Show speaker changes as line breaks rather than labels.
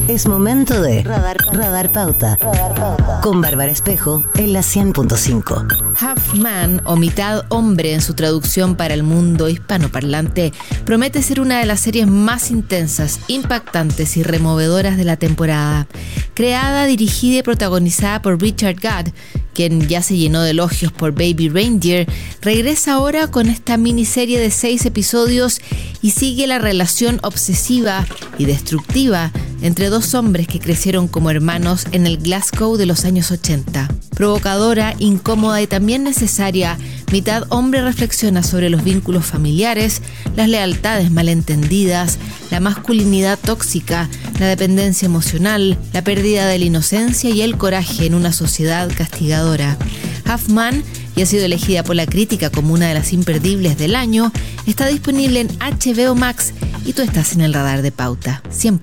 Es momento de Radar Pauta. Con Bárbara Espejo en la 100.5.
Half Man, o Mitad Hombre en su traducción para el mundo hispanoparlante, promete ser una de las series más intensas, impactantes y removedoras de la temporada. Creada, dirigida y protagonizada por Richard Gad, quien ya se llenó de elogios por Baby Reindeer, regresa ahora con esta miniserie de 6 episodios y sigue la relación obsesiva y destructiva entre dos hombres que crecieron como hermanos en el Glasgow de los años 80. Provocadora, incómoda y también necesaria, Mitad Hombre reflexiona sobre los vínculos familiares, las lealtades malentendidas, la masculinidad tóxica, la dependencia emocional, la pérdida de la inocencia y el coraje en una sociedad castigadora. Half Man, y ha sido elegida por la crítica como una de las imperdibles del año, está disponible en HBO Max y tú estás en el radar de Pauta 100.5.